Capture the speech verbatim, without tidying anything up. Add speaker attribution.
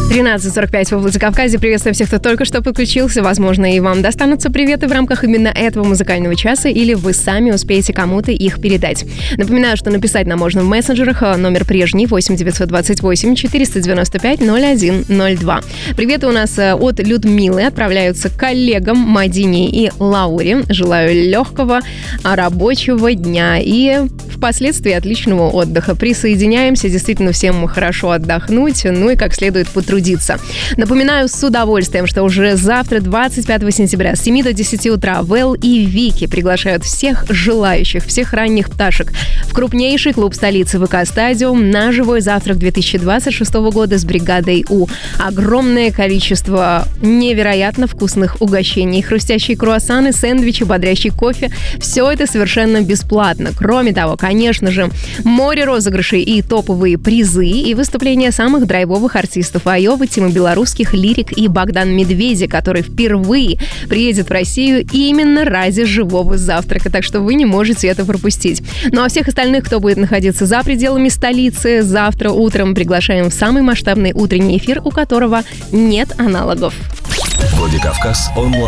Speaker 1: тринадцать сорок пять во Владикавказе. Приветствуем всех, кто только что подключился. Возможно, и вам достанутся приветы в рамках именно этого музыкального часа, или вы сами успеете кому-то их передать. Напоминаю, что написать нам можно в мессенджерах. Номер прежний восемь девятьсот двадцать восемь четыреста девяносто пять ноль один ноль два. Приветы у нас от Людмилы отправляются к коллегам Мадине и Лауре. Желаю легкого рабочего дня и впоследствии отличного отдыха. Присоединяемся. Действительно, всем хорошо отдохнуть, ну и как следует потрудиться. Напоминаю с удовольствием, что уже завтра, двадцать пятого сентября, с семи до десяти утра, Вэл и Вики приглашают всех желающих, всех ранних пташек в крупнейший клуб столицы ВК Стадиум на живой завтрак две тысячи двадцать шестого года с бригадой У. Огромное количество невероятно вкусных угощений, хрустящие круассаны, сэндвичи, бодрящий кофе. Все это совершенно бесплатно. Кроме того, конечно же, море розыгрышей и топовые призы, и выступления самых драйвовых артистов Айовы, Тима Белорусских, Лирик и Богдан Медведя, который впервые приедет в Россию именно ради живого завтрака, так что вы не можете это пропустить. Ну а всех остальных, кто будет находиться за пределами столицы, завтра утром приглашаем в самый масштабный утренний эфир, у которого нет аналогов.
Speaker 2: Владикавказ онлайн.